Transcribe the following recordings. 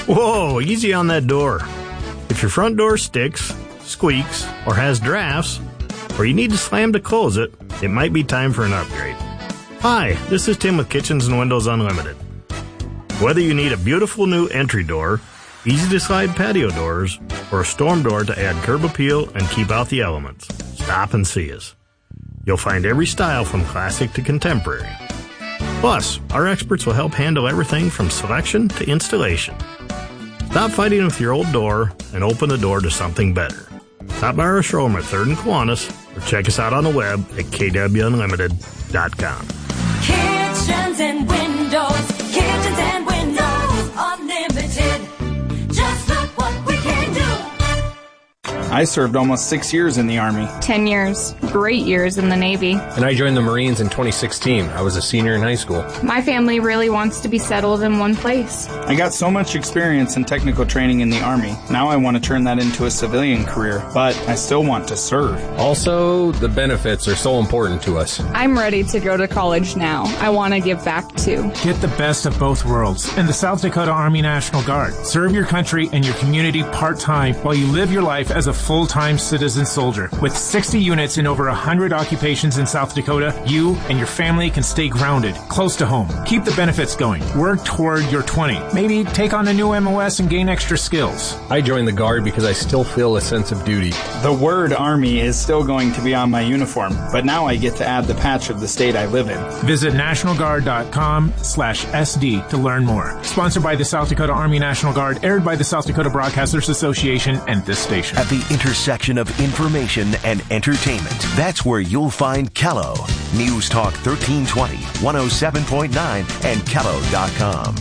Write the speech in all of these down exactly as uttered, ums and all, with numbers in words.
Whoa, easy on that door. If your front door sticks, squeaks, or has drafts, or you need to slam to close it, it might be time for an upgrade. Hi, this is Tim with Kitchens and Windows Unlimited. Whether you need a beautiful new entry door, easy-to-slide patio doors, or a storm door to add curb appeal and keep out the elements, stop and see us. You'll find every style from classic to contemporary. Plus, our experts will help handle everything from selection to installation. Stop fighting with your old door and open the door to something better. Stop by our showroom at third and Kiwanis or check us out on the web at k w unlimited dot com. Kitchens and Windows, Kitchens and Windows Unlimited. Just look what we can do. I served almost six years in the Army. Ten years. Great years in the Navy. And I joined the Marines in twenty sixteen. I was a senior in high school. My family really wants to be settled in one place. I got so much experience and technical training in the Army. Now I want to turn that into a civilian career, but I still want to serve. Also, the benefits are so important to us. I'm ready to go to college now. I want to give back too. Get the best of both worlds in the South Dakota Army National Guard. Serve your country and your community part-time while you live your life as a full-time citizen soldier. With sixty units in over one hundred occupations in South Dakota, you and your family can stay grounded, close to home. Keep the benefits going. Work toward your twenty. Maybe take on a new M O S and gain extra skills. I joined the Guard because I still feel a sense of duty. The word Army is still going to be on my uniform, but now I get to add the patch of the state I live in. Visit national guard dot com slash S D to learn more. Sponsored by the South Dakota Army National Guard, aired by the South Dakota Broadcasters Association and this station. At the intersection of information and entertainment, that's where you'll find Kello. News Talk thirteen twenty, one oh seven point nine, and kello dot com.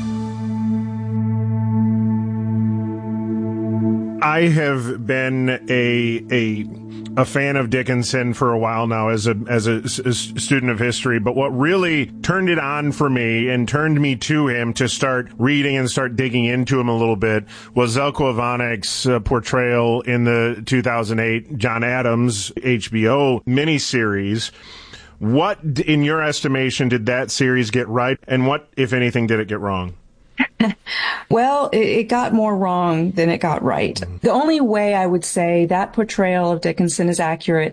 I have been a a a fan of Dickinson for a while now as a as a, a student of history, but what really turned it on for me and turned me to him to start reading and start digging into him a little bit was Zeljko Ivanik's uh, portrayal in the two thousand eight John Adams H B O miniseries. What, in your estimation, did that series get right, and what, if anything, did it get wrong? Well, it, it got more wrong than it got right. The only way I would say that portrayal of Dickinson is accurate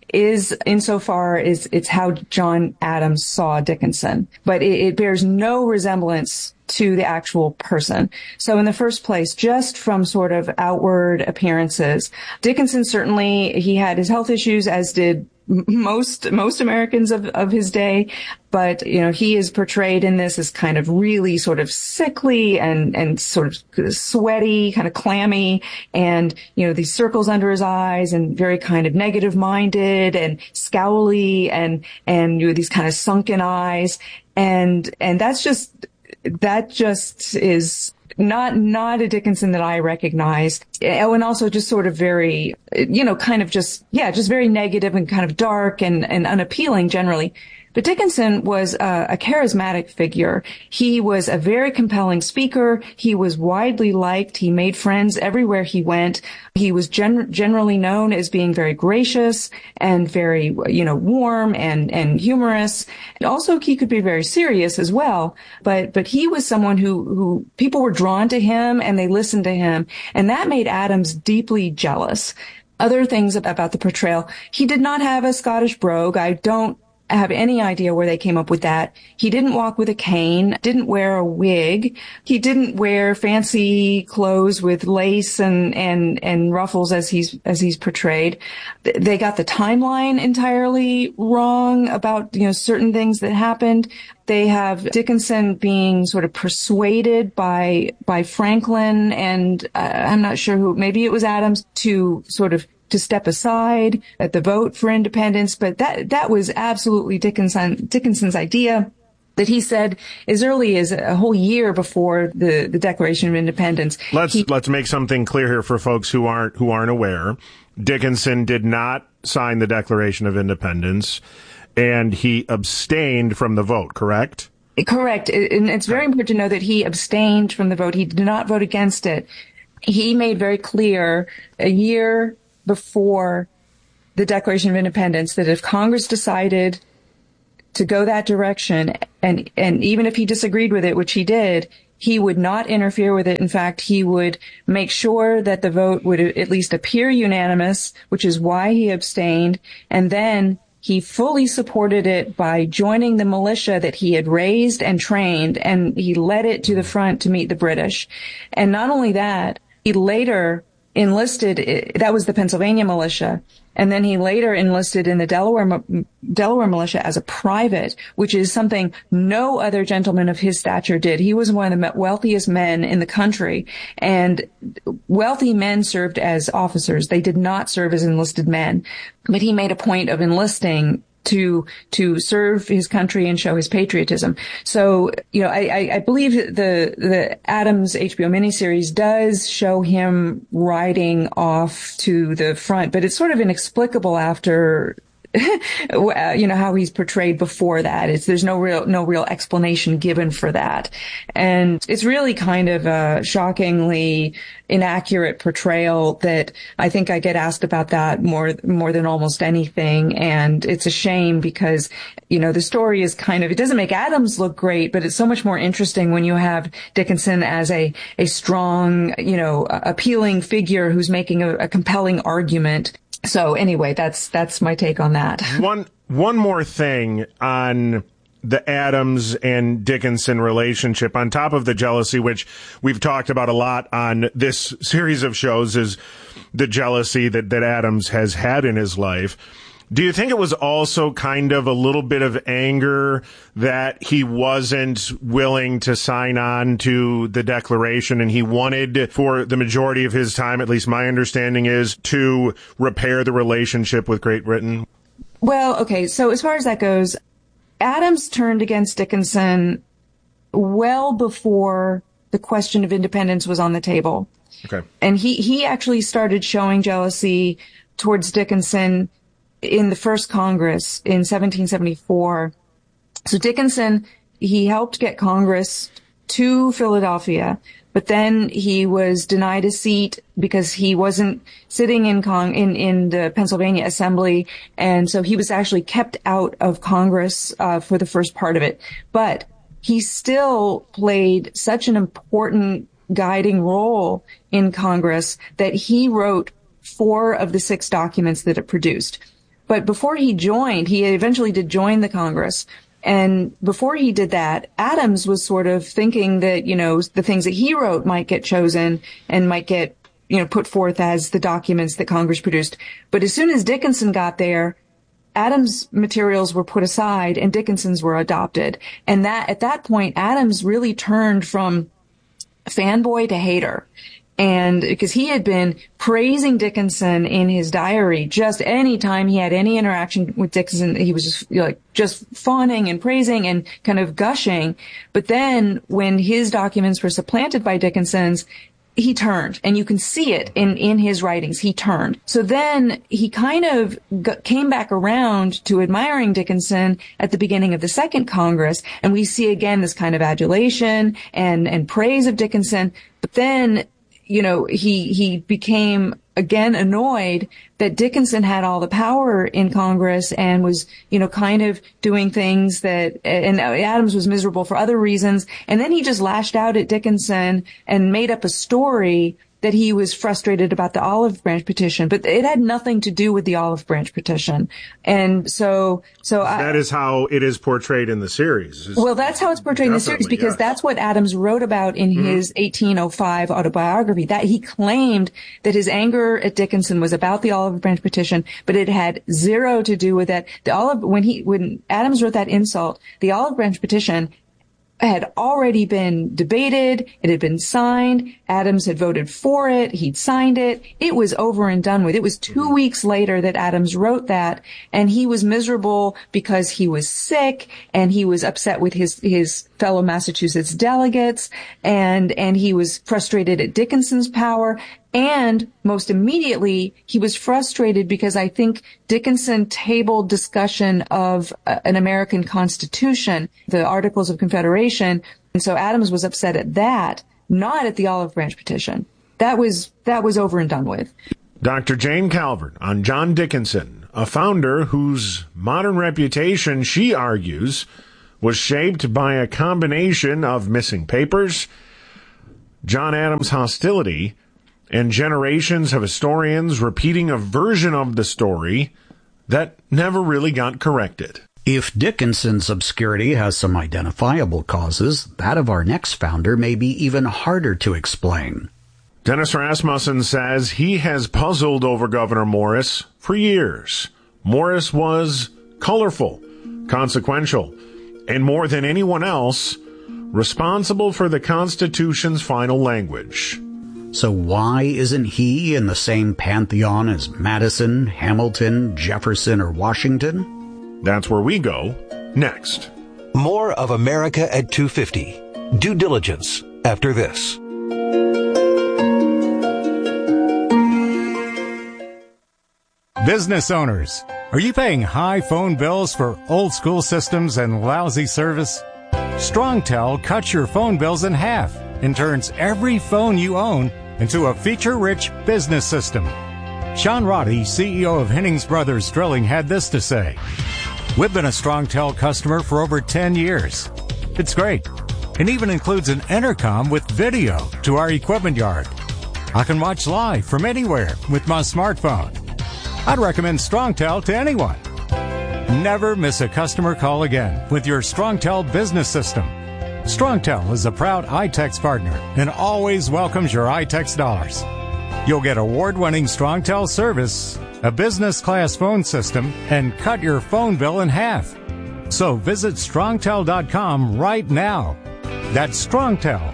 is insofar as it's how John Adams saw Dickinson, but it, it bears no resemblance to the actual person. So in the first place, just from sort of outward appearances, Dickinson certainly, he had his health issues, as did most most Americans of, of his day, but you know, he is portrayed in this as kind of really sort of sickly and and sort of sweaty, kind of clammy, and you know, these circles under his eyes, and very kind of negative minded and scowly, and and you know, these kind of sunken eyes, and and that's just that just is Not, not a Dickinson that I recognized. Oh, and also just sort of very, you know, kind of just, yeah, just very negative and kind of dark and, and unappealing generally. But Dickinson was a, a charismatic figure. He was a very compelling speaker. He was widely liked. He made friends everywhere he went. He was gen- generally known as being very gracious and very, you know, warm and, and humorous. And also, he could be very serious as well. But, but he was someone who, who people were drawn to him and they listened to him. And that made Adams deeply jealous. Other things about the portrayal. He did not have a Scottish brogue. I don't have any idea where they came up with that. He didn't walk with a cane, didn't wear a wig. He didn't wear fancy clothes with lace and, and, and ruffles as he's, as he's portrayed. They got the timeline entirely wrong about, you know, certain things that happened. They have Dickinson being sort of persuaded by, by Franklin and uh, I'm not sure who, maybe it was Adams, to sort of to step aside at the vote for independence, but that that was absolutely Dickinson Dickinson's idea, that he said as early as a whole year before the, the Declaration of Independence. Let's he, let's make something clear here for folks who aren't who aren't aware. Dickinson did not sign the Declaration of Independence, and he abstained from the vote, correct? Correct. And it's very important to know that he abstained from the vote. He did not vote against it. He made very clear a year before the Declaration of Independence that if Congress decided to go that direction, and and even if he disagreed with it, which he did, he would not interfere with it. In fact, he would make sure that the vote would at least appear unanimous, which is why he abstained. And then he fully supported it by joining the militia that he had raised and trained, and he led it to the front to meet the British. And not only that, he later enlisted, that was the Pennsylvania militia, and then he later enlisted in the Delaware Delaware militia as a private, which is something no other gentleman of his stature did. He was one of the wealthiest men in the country, and wealthy men served as officers. They did not serve as enlisted men, but he made a point of enlisting to to serve his country and show his patriotism. So, you know, I, I believe the the Adams H B O miniseries does show him riding off to the front, but it's sort of inexplicable after you know, how he's portrayed before that. It's, there's no real, no real explanation given for that. And it's really kind of a shockingly inaccurate portrayal that I think I get asked about that more, more than almost anything. And it's a shame because, you know, the story is kind of, it doesn't make Adams look great, but it's so much more interesting when you have Dickinson as a, a strong, you know, appealing figure who's making a, a compelling argument. So anyway, that's that's my take on that. One one more thing on the Adams and Dickinson relationship, on top of the jealousy, which we've talked about a lot on this series of shows, is the jealousy that, that Adams has had in his life. Do you think it was also kind of a little bit of anger that he wasn't willing to sign on to the Declaration, and he wanted, for the majority of his time, at least my understanding is, to repair the relationship with Great Britain? Well, okay, so as far as that goes, Adams turned against Dickinson well before the question of independence was on the table. Okay. And he, he actually started showing jealousy towards Dickinson in the first Congress in seventeen seventy-four. So Dickinson, he helped get Congress to Philadelphia, but then he was denied a seat because he wasn't sitting in Cong- in, in the Pennsylvania Assembly, and so he was actually kept out of Congress uh, for the first part of it. But he still played such an important guiding role in Congress that he wrote four of the six documents that it produced. But before he joined, he eventually did join the Congress. And before he did that, Adams was sort of thinking that, you know, the things that he wrote might get chosen and might get, you know, put forth as the documents that Congress produced. But as soon as Dickinson got there, Adams' materials were put aside and Dickinson's were adopted. And that, at that point, Adams really turned from fanboy to hater. And because he had been praising Dickinson in his diary, just any time he had any interaction with Dickinson, he was just, you know, like just fawning and praising and kind of gushing. But then when his documents were supplanted by Dickinson's, he turned, and you can see it in, in his writings. He turned. So then he kind of got, came back around to admiring Dickinson at the beginning of the Second Congress. And we see again this kind of adulation and, and praise of Dickinson. But then, you know, he, he became again annoyed that Dickinson had all the power in Congress and was, you know, kind of doing things that, and Adams was miserable for other reasons. And then he just lashed out at Dickinson and made up a story that he was frustrated about the Olive Branch petition, but it had nothing to do with the Olive Branch petition. And so, so that I, is how it is portrayed in the series. Well, that's how it's portrayed in the series, because yes. That's what Adams wrote about in mm-hmm. his eighteen oh five autobiography, that he claimed that his anger at Dickinson was about the Olive Branch petition, but it had zero to do with that. The Olive, when he, when Adams wrote that insult, the Olive Branch petition had already been debated. It had been signed. Adams had voted for it. He'd signed it. It was over and done with. It was two weeks later that Adams wrote that, and he was miserable because he was sick and he was upset with his, his fellow Massachusetts delegates, and, and he was frustrated at Dickinson's power. And most immediately, he was frustrated because I think Dickinson tabled discussion of uh, an American Constitution, the Articles of Confederation. And so Adams was upset at that, not at the Olive Branch petition. That was, that was over and done with. Doctor Jane Calvert on John Dickinson, a founder whose modern reputation, she argues, was shaped by a combination of missing papers John Adams' hostility and generations of historians repeating a version of the story that never really got corrected. If Dickinson's obscurity has some identifiable causes, that of our next founder may be even harder to explain. Dennis Rasmussen says he has puzzled over Gouverneur Morris for years. Morris was colorful, consequential, and more than anyone else, responsible for the Constitution's final language. So why isn't he in the same pantheon as Madison, Hamilton, Jefferson, or Washington? That's where we go next. More of America at two fifty. Due diligence after this. Business owners, are you paying high phone bills for old school systems and lousy service? StrongTel cuts your phone bills in half and turns every phone you own into a feature-rich business system. Sean Roddy, C E O of Hennings Brothers Drilling, had this to say. We've been a StrongTel customer for over ten years. It's great. It even includes an intercom with video to our equipment yard. I can watch live from anywhere with my smartphone. I'd recommend StrongTel to anyone. Never miss a customer call again with your StrongTel business system. StrongTel is a proud iTex partner and always welcomes your iTex dollars. You'll get award-winning StrongTel service, a business-class phone system, and cut your phone bill in half. So visit strongtel dot com right now. That's StrongTel,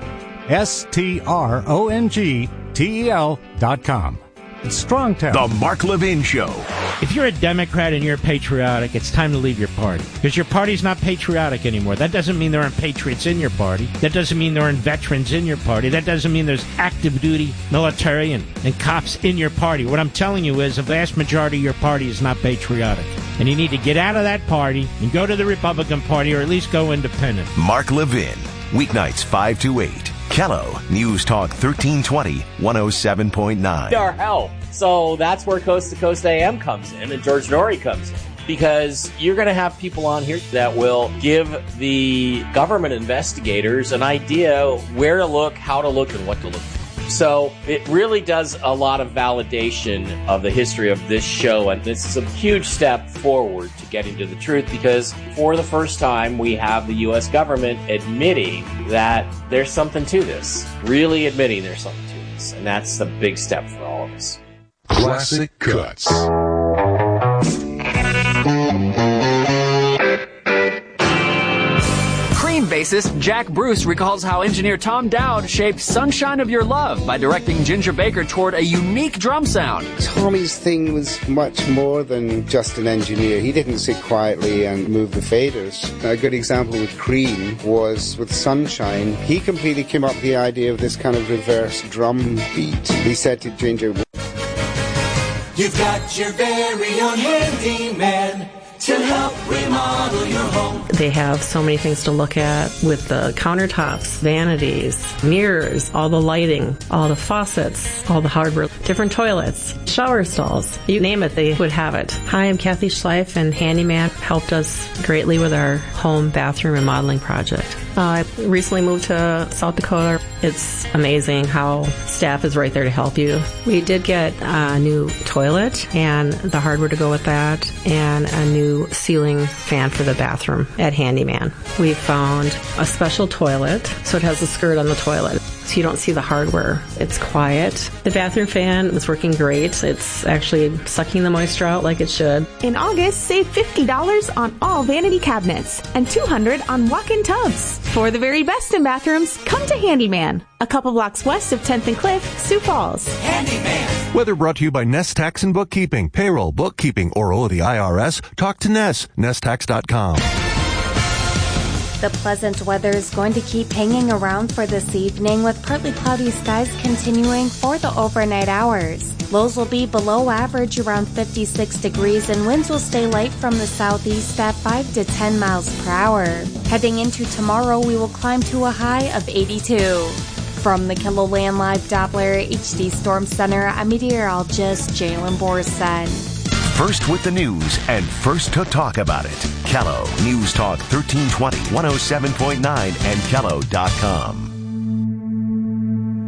S T R O N G T E L dot com. StrongTel. The Mark Levin Show. If you're a Democrat and you're patriotic, it's time to leave your party. Because your party's not patriotic anymore. That doesn't mean there aren't patriots in your party. That doesn't mean there aren't veterans in your party. That doesn't mean there's active duty military and, and cops in your party. What I'm telling you is the vast majority of your party is not patriotic. And you need to get out of that party and go to the Republican Party or at least go independent. Mark Levin. Weeknights five to eight. Kello, News Talk thirteen twenty, one oh seven point nine. Our help. So that's where Coast to Coast A M comes in and George Norrie comes in. Because you're going to have people on here that will give the government investigators an idea where to look, how to look, and what to look for. So it really does a lot of validation of the history of this show, and this is a huge step forward to getting to the truth because for the first time we have the U S government admitting that there's something to this, really admitting there's something to this, and that's the big step for all of us. Classic Cuts. Cream bassist Jack Bruce recalls how engineer Tom Dowd shaped Sunshine of Your Love by directing Ginger Baker toward a unique drum sound. Tommy's thing was much more than just an engineer. He didn't sit quietly and move the faders. A good example with Cream was with Sunshine. He completely came up with the idea of this kind of reverse drum beat. He said to Ginger, "You've got your very own handyman to help remodel your home." They have so many things to look at with the countertops, vanities, mirrors, all the lighting, all the faucets, all the hardware, different toilets, shower stalls. You name it, they would have it. Hi, I'm Kathy Schleif, and Handyman helped us greatly with our home bathroom remodeling project. Uh, I recently moved to South Dakota. It's amazing how staff is right there to help you. We did get a new toilet and the hardware to go with that, and a new ceiling fan for the bathroom at Handyman. We found a special toilet, so it has a skirt on the toilet, so you don't see the hardware. It's quiet. The bathroom fan is working great. It's actually sucking the moisture out like it should. In August, save fifty dollars on all vanity cabinets and two hundred dollars on walk-in tubs. For the very best in bathrooms, come to Handyman, a couple blocks west of tenth and Cliff, Sioux Falls. Handyman. Whether brought to you by Nest Tax and Bookkeeping, Payroll, Bookkeeping, or oh, the I R S, talk to Ness, nest tax dot com. The pleasant weather is going to keep hanging around for this evening with partly cloudy skies continuing for the overnight hours. Lows will be below average around fifty-six degrees and winds will stay light from the southeast at five to ten miles per hour. Heading into tomorrow, we will climb to a high of eighty-two. From the KELOLAND Live Doppler H D Storm Center, I'm meteorologist Jalen Borson. First with the news and first to talk about it. Kello, News Talk thirteen twenty, one oh seven point nine and Kello dot com.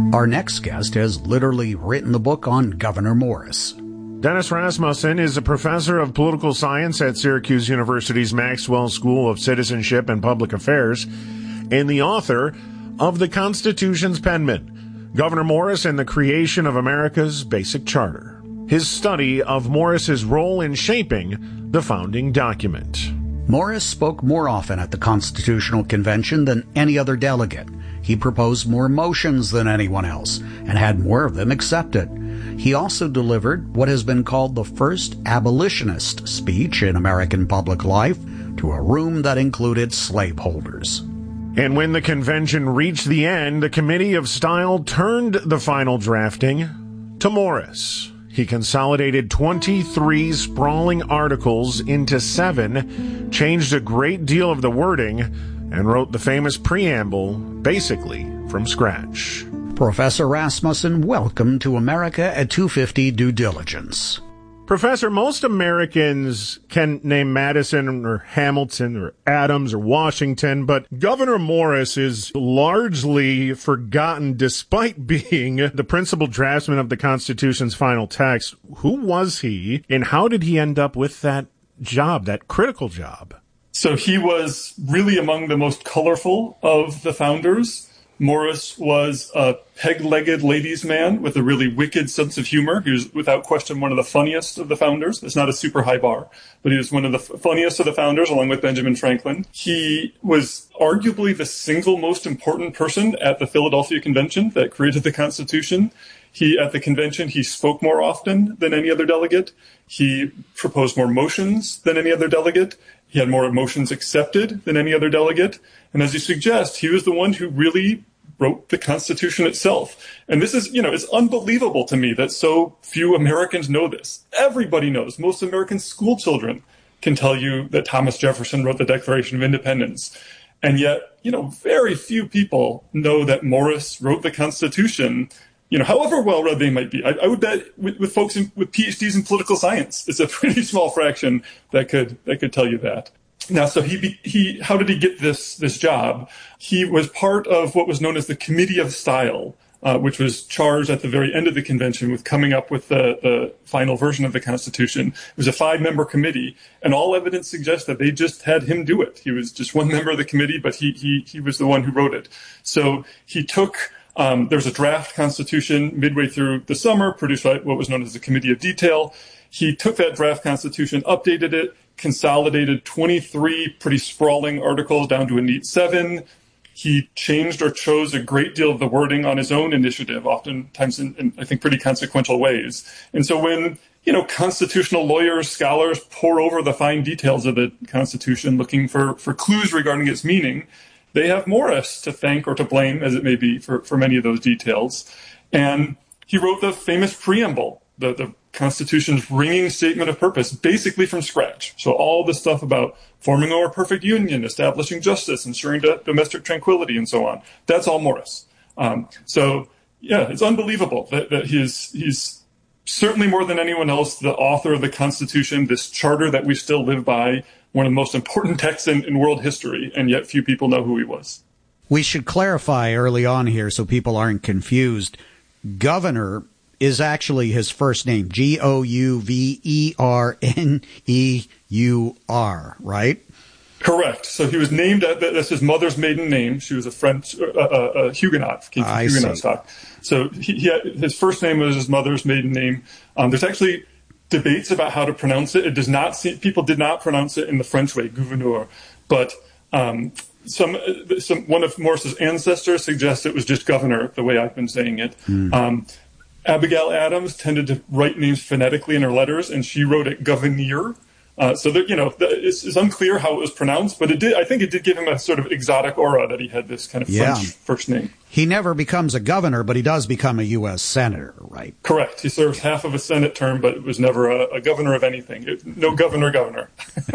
Our next guest has literally written the book on Governor Morris. Dennis Rasmussen is a professor of political science at Syracuse University's Maxwell School of Citizenship and Public Affairs and the author of The Constitution's Penman, Governor Morris and the Creation of America's Basic Charter. His study of Morris's role in shaping the founding document. Morris spoke more often at the Constitutional Convention than any other delegate. He proposed more motions than anyone else and had more of them accepted. He also delivered what has been called the first abolitionist speech in American public life to a room that included slaveholders. And when the convention reached the end, the Committee of Style turned the final drafting to Morris. He consolidated twenty-three sprawling articles into seven, changed a great deal of the wording, and wrote the famous preamble basically from scratch. Professor Rasmussen, welcome to America at two fifty Due Diligence. Professor, most Americans can name Madison or Hamilton or Adams or Washington, but Governor Morris is largely forgotten despite being the principal draftsman of the Constitution's final text. Who was he, and how did he end up with that job, that critical job? So he was really among the most colorful of the founders. Morris was a peg-legged ladies' man with a really wicked sense of humor. He was, without question, one of the funniest of the founders. It's not a super high bar, but he was one of the f- funniest of the founders, along with Benjamin Franklin. He was arguably the single most important person at the Philadelphia Convention that created the Constitution. He, at the convention, he spoke more often than any other delegate. He proposed more motions than any other delegate. He had more motions accepted than any other delegate. And as you suggest, he was the one who really wrote the Constitution itself. And this is, you know, it's unbelievable to me that so few Americans know this. Everybody knows. Most American school children can tell you that Thomas Jefferson wrote the Declaration of Independence. And yet, you know, very few people know that Morris wrote the Constitution, you know, however well-read they might be. I, I would bet with, with folks in, with P H Ds in political science, it's a pretty small fraction that could that could tell you that. Now, so he he how did he get this this job? He was part of what was known as the Committee of Style, uh, which was charged at the very end of the convention with coming up with the, the final version of the Constitution. It was a five-member committee, and all evidence suggests that they just had him do it. He was just one member of the committee, but he he he was the one who wrote it. So he took. Um, there was a draft constitution midway through the summer, produced by what was known as the Committee of Detail. He took that draft constitution, updated it, consolidated twenty-three pretty sprawling articles down to a neat seven. He changed or chose a great deal of the wording on his own initiative, oftentimes in, in I think, pretty consequential ways. And so when, you know, constitutional lawyers, scholars pore over the fine details of the Constitution looking for, for clues regarding its meaning, they have Morris to thank or to blame, as it may be, for, for many of those details. And he wrote the famous preamble, the, the Constitution's ringing statement of purpose, basically from scratch. So all the stuff about forming a more perfect union, establishing justice, ensuring domestic tranquility, and so on. That's all Morris. Um, so, yeah, it's unbelievable that, that he's, he's certainly more than anyone else the author of the Constitution, this charter that we still live by, one of the most important texts in, in world history, and yet few people know who he was. We should clarify early on here so people aren't confused. Governor is actually his first name, G O U V E R N E U R, right? Correct. So he was named, that's his mother's maiden name. She was a French, uh, uh, uh, Huguenot, came from Huguenot stock. So he, he had, his first name was his mother's maiden name. Um, there's actually debates about how to pronounce it. It does not seem, people did not pronounce it in the French way, gouverneur, but um, some, some one of Morris's ancestors suggests it was just governor, the way I've been saying it. Mm. Um, Abigail Adams tended to write names phonetically in her letters, and she wrote it governor. Uh, so that, you know, it's, it's unclear how it was pronounced, but it did. I think it did give him a sort of exotic aura that he had this kind of yeah. French first name. He never becomes a governor, but he does become a U S senator, right? Correct. He serves half of a Senate term, but was never a, a governor of anything. It, no governor, governor.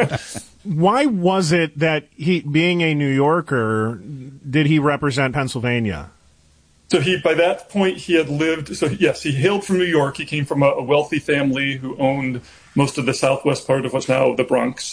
Why was it that he, being a New Yorker, did he represent Pennsylvania? So he, by that point, he had lived, so yes, he hailed from New York. He came from a, a wealthy family who owned most of the southwest part of what's now the Bronx.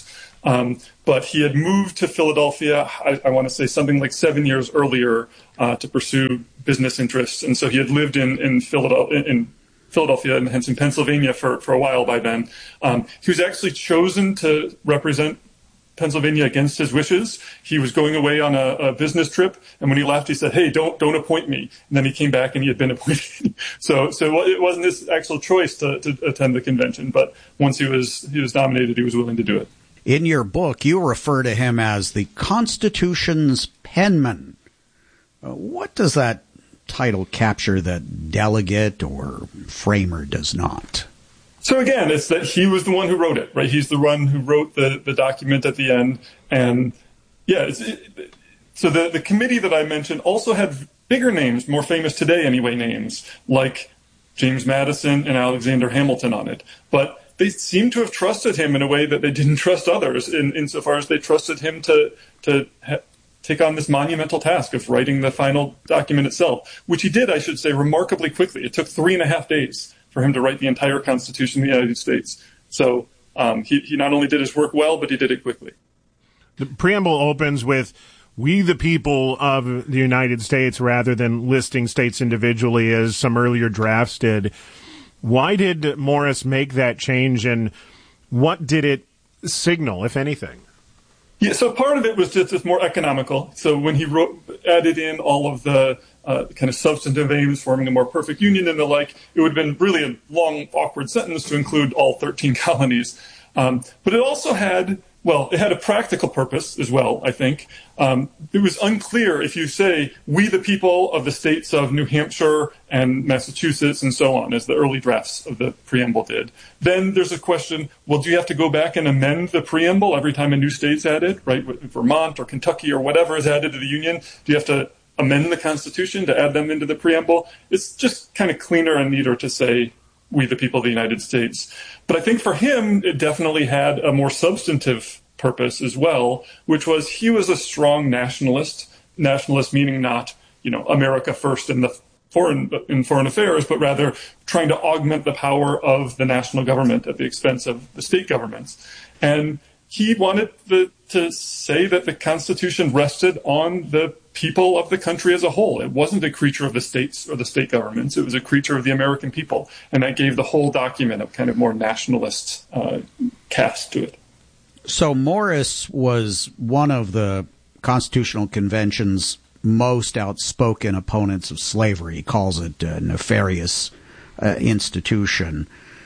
Um, but he had moved to Philadelphia, I, I want to say something like seven years earlier, uh, to pursue business interests. And so he had lived in, in Philadelphia, in Philadelphia and hence in Pennsylvania for, for a while by then. Um, he was actually chosen to represent Pennsylvania against his wishes. He was going away on a, a business trip, and when he left, he said, "Hey, don't don't appoint me." And then he came back, and he had been appointed. so so it wasn't his actual choice to, to attend the convention, but once he was he was nominated, he was willing to do it. In your book, you refer to him as the Constitution's penman. Uh, what does that title capture that delegate or framer does not? So again, it's that he was the one who wrote it, right? He's the one who wrote the, the document at the end. And yeah, it's, it, so the, the committee that I mentioned also had bigger names, more famous today anyway, names like James Madison and Alexander Hamilton on it. But they seem to have trusted him in a way that they didn't trust others, in, insofar as they trusted him to, to ha- take on this monumental task of writing the final document itself, which he did, I should say, remarkably quickly. It took three and a half days for him to write the entire Constitution of the United States. So um, he, he not only did his work well, but he did it quickly. The preamble opens with, "We the people of the United States," rather than listing states individually as some earlier drafts did. Why did Morris make that change, and what did it signal, if anything? Yeah, so part of it was just, just more economical. So when he wrote, added in all of the uh, kind of substantive aims, forming a more perfect union and the like, it would have been really a long, awkward sentence to include all thirteen colonies. Um, but it also had, well, it had a practical purpose as well, I think. Um, it was unclear if you say, "We the people of the states of New Hampshire and Massachusetts," and so on, as the early drafts of the preamble did. Then there's a question, well, do you have to go back and amend the preamble every time a new state's added, right? Vermont or Kentucky or whatever is added to the Union. Do you have to amend the Constitution to add them into the preamble? It's just kind of cleaner and neater to say, "We the people of the United States." But I think for him, it definitely had a more substantive purpose as well, which was he was a strong nationalist, nationalist meaning not, you know, America first in the foreign in foreign affairs, but rather trying to augment the power of the national government at the expense of the state governments. And he wanted the, to say that the Constitution rested on the people of the country as a whole. It wasn't a creature of the states or the state governments. It was a creature of the American people. And that gave the whole document a kind of more nationalist uh, cast to it. So Morris was one of the Constitutional Convention's most outspoken opponents of slavery. He calls it a nefarious uh, institution.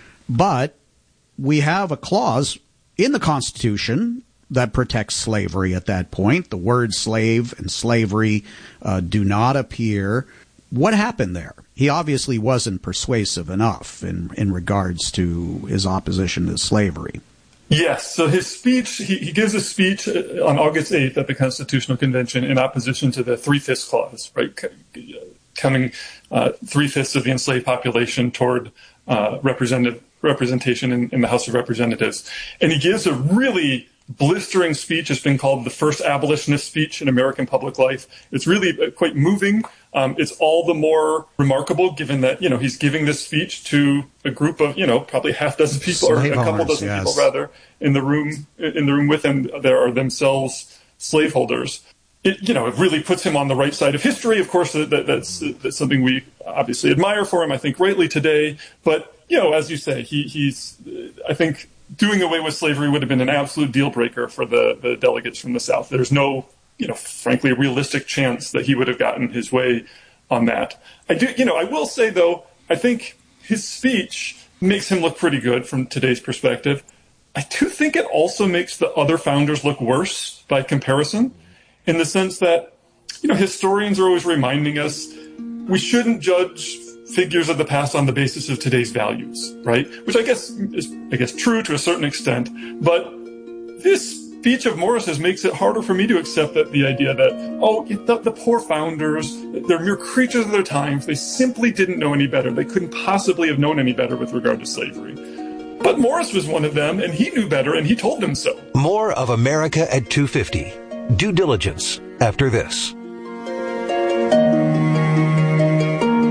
But we have a clause in the Constitution that protects slavery at that point. The word slave and slavery uh, do not appear. What happened there? He obviously wasn't persuasive enough in, in regards to his opposition to slavery. Yes. So his speech, he, he gives a speech on August eighth at the Constitutional Convention in opposition to the Three-Fifths Clause, right? Counting uh, three-fifths of the enslaved population toward uh, representative representation in, in the House of Representatives. And he gives a really blistering speech. It's been called the first abolitionist speech in American public life. It's really quite moving. Um, it's all the more remarkable given that, you know, he's giving this speech to a group of, you know, probably half dozen people slave or a couple owners, dozen yes. people rather in the room, in the room with him. There are themselves slaveholders. It, you know, it really puts him on the right side of history. Of course, that, that, that's, that's something we obviously admire for him, I think, rightly today. But, you know, as you say, he, he's, I think, doing away with slavery would have been an absolute deal breaker for the, the delegates from the South. There's no, you know, frankly, realistic chance that he would have gotten his way on that. I do, you know, I will say, though, I think his speech makes him look pretty good from today's perspective. I do think it also makes the other founders look worse by comparison, in the sense that, you know, historians are always reminding us we shouldn't judge figures of the past on the basis of today's values, right? Which I guess is, I guess, true to a certain extent. But this speech of Morris's makes it harder for me to accept that the idea that, oh, the, the poor founders, they're mere creatures of their times. They simply didn't know any better. They couldn't possibly have known any better with regard to slavery. But Morris was one of them, and he knew better, and he told them so. More of America at two fifty. Due diligence after this.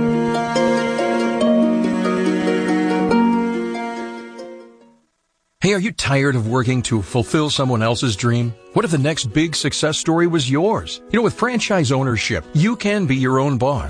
Hey, Hey, are you tired of working to fulfill someone else's dream? What if the next big success story was yours? You know, with franchise ownership, you can be your own boss.